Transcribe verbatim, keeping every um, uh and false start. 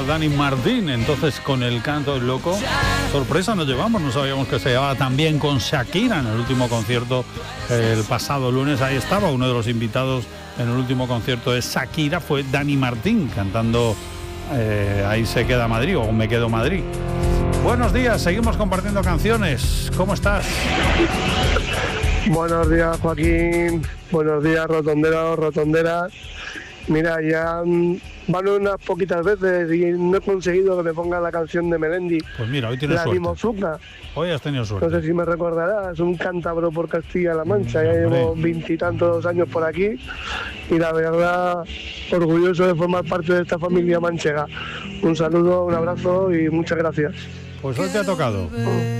era Dani Martín, entonces con el canto del loco. Sorpresa nos llevamos, no sabíamos que se llevaba tan bien con Shakira en el último concierto eh, el pasado lunes. Ahí estaba uno de los invitados en el último concierto de Shakira, fue Dani Martín cantando eh, Ahí se queda Madrid o Me quedo Madrid. Buenos días, seguimos compartiendo canciones. ¿Cómo estás? Buenos días, Joaquín. Buenos días, rotonderos, rotonderas. Mira, ya van unas poquitas veces y no he conseguido que me pongan la canción de Melendi. Pues mira, hoy tienes la suerte. Limosuna. Hoy has tenido suerte. No sé si me recordarás, un cántabro por Castilla-La Mancha. Ya llevo veintitantos años por aquí y la verdad, orgulloso de formar parte de esta familia manchega. Un saludo, un abrazo y muchas gracias. Pues hoy te ha tocado.